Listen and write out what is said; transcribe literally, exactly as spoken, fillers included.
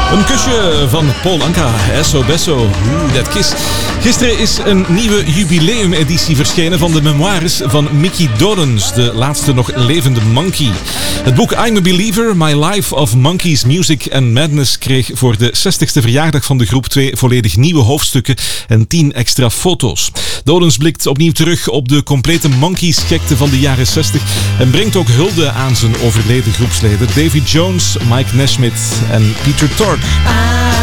Een kusje van Paul Anka, Esso Besso, Oeh, that kiss. Gisteren is een nieuwe jubileumeditie verschenen van de memoires van Mickey Dolenz, de laatste nog levende Monkey. Het boek I'm a Believer, My Life of Monkeys, Music and Madness kreeg voor de zestigste verjaardag van de groep twee volledig nieuwe hoofdstukken en tien extra foto's. Dolenz blikt opnieuw terug op de complete Monkeys-gekte van de jaren zestig en brengt ook hulde aan zijn overleden groepsleden Davy Jones, Mike Nesmith en Peter Tork.